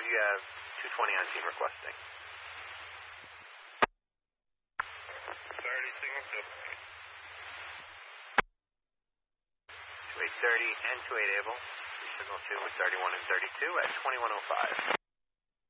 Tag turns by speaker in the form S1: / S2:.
S1: you have 220 on team requesting.
S2: 30, signal 2.
S1: 2830 and 28 able. Signal 2 with 31 and 32 at 2105.